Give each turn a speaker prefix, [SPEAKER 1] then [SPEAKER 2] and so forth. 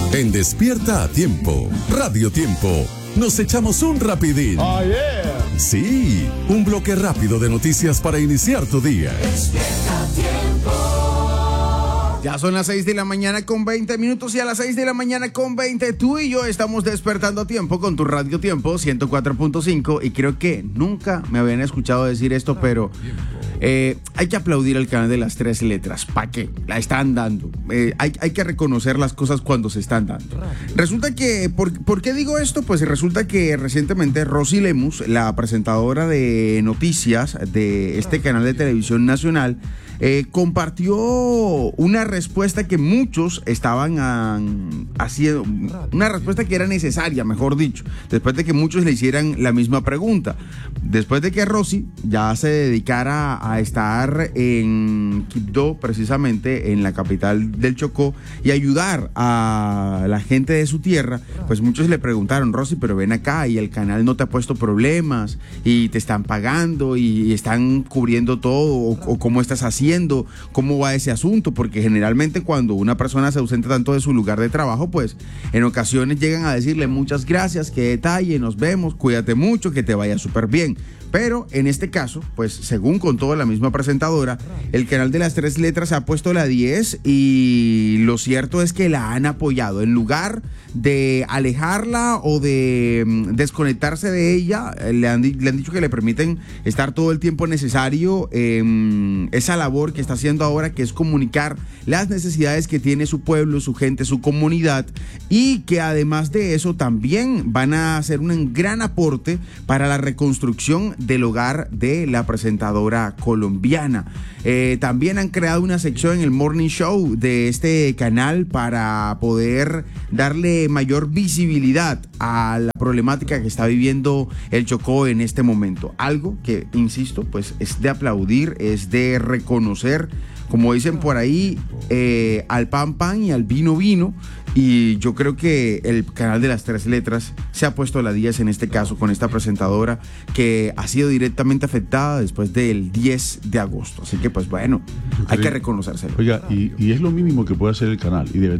[SPEAKER 1] En Despierta a Tiempo, Radio Tiempo, nos echamos un rapidín.
[SPEAKER 2] Oh, yeah.
[SPEAKER 1] Sí, un bloque rápido de noticias para iniciar tu día.
[SPEAKER 3] Despierta a Tiempo.
[SPEAKER 2] Ya son las 6 de la mañana con 20 minutos y a las 6 de la mañana con 20 tú y yo estamos despertando a tiempo con tu Radio Tiempo 104.5 y creo que nunca me habían escuchado decir esto, pero hay que aplaudir al canal de las 3 letras. ¿Para qué? La están dando. Hay que reconocer las cosas cuando se están dando. Resulta que, ¿por qué digo esto? Pues resulta que recientemente Rosy Lemus, la presentadora de noticias de este canal de televisión nacional, compartió una respuesta que muchos estaban haciendo, una respuesta que era necesaria, mejor dicho, después de que muchos le hicieran la misma pregunta. Después de que Rosy ya se dedicara a estar en Quibdó, precisamente en la capital del Chocó, y ayudar a la gente de su tierra, pues muchos le preguntaron: Rosy, pero ven acá, y el canal no te ha puesto problemas, y te están pagando, y están cubriendo todo, o cómo estás haciendo, cómo va ese asunto, porque generalmente cuando una persona se ausenta tanto de su lugar de trabajo, pues en ocasiones llegan a decirle: muchas gracias, qué detalle, nos vemos, cuídate mucho, que te vaya súper bien. Pero en este caso, pues según contó la misma presentadora, el canal de las 3 letras se ha puesto la 10 y lo cierto es que la han apoyado. En lugar de alejarla o de desconectarse de ella, le han dicho que le permiten estar todo el tiempo necesario en esa labor que está haciendo ahora, que es comunicar las necesidades que tiene su pueblo, su gente, su comunidad, y que además de eso también van a hacer un gran aporte para la reconstrucción del hogar de la presentadora colombiana. También han creado una sección en el Morning Show de este canal para poder darle mayor visibilidad a la problemática que está viviendo el Chocó en este momento. Algo que, insisto, pues es de aplaudir, es de reconocer, como dicen por ahí, al pan pan y al vino vino. Y yo creo que el canal de las 3 letras se ha puesto la 10 en este caso con esta presentadora que ha sido directamente afectada después del 10 de agosto. Así que pues bueno, hay que reconocérselo.
[SPEAKER 4] Oiga, y es lo mínimo que puede hacer el canal y de